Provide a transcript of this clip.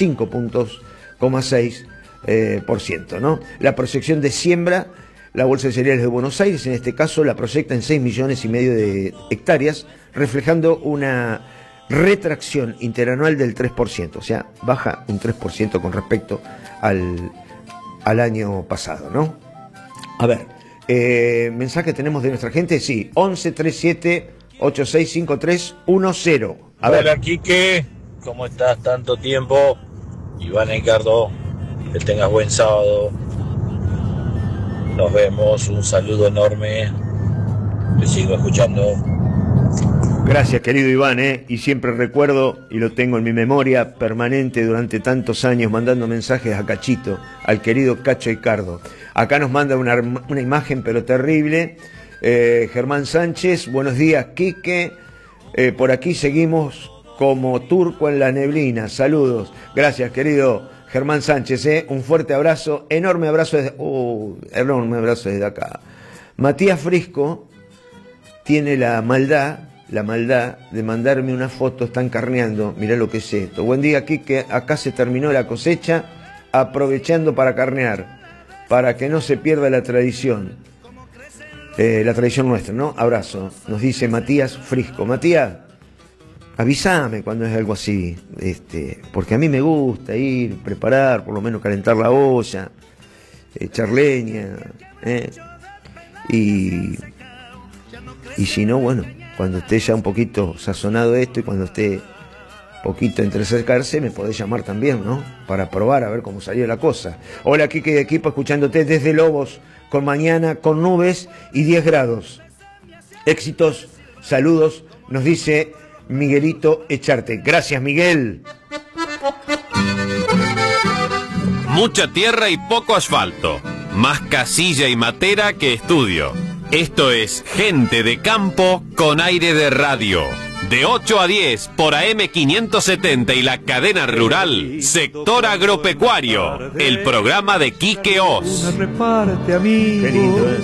5,6%, ¿no? La proyección de siembra, la Bolsa de Cereales de Buenos Aires, en este caso, la proyecta en 6,5 millones de hectáreas, reflejando una retracción interanual del 3%, o sea, baja un 3% con respecto al año pasado, ¿no? A ver, mensaje tenemos de nuestra gente, sí, 11 37 8653 10. A ver. Hola, Quique, ¿cómo estás? Tanto tiempo. Iván Ricardo, que tengas buen sábado. Nos vemos, un saludo enorme. Te sigo escuchando. Gracias, querido Iván, y siempre recuerdo, y lo tengo en mi memoria permanente durante tantos años, mandando mensajes a Cachito, al querido Cacho Ricardo. Acá nos manda una imagen, pero terrible. Germán Sánchez, buenos días, Quique. Por aquí seguimos como turco en la neblina. Saludos. Gracias, querido Germán Sánchez, un fuerte abrazo, enorme abrazo enorme abrazo desde acá. Matías Frisco tiene la maldad de mandarme una foto, están carneando, mirá lo que es esto. Buen día, Quique, acá se terminó la cosecha, aprovechando para carnear, para que no se pierda la tradición nuestra, ¿no? Abrazo, nos dice Matías Frisco. Matías, avísame cuando es algo así, porque a mí me gusta ir, preparar, por lo menos calentar la olla, echar leña, y si no, bueno, cuando esté ya un poquito sazonado esto y cuando esté poquito entre acercarse, me podés llamar también, ¿no? Para probar a ver cómo salió la cosa. Hola, Quique de equipo, escuchándote desde Lobos, con mañana, con nubes y 10 grados. Éxitos, saludos, nos dice Miguelito Echarte. Gracias, Miguel. Mucha tierra y poco asfalto. Más casilla y matera que estudio. Esto es Gente de Campo con aire de radio. De 8 a 10 por AM 570 y la cadena rural, Sector Agropecuario, el programa de Quique Os. Qué lindo,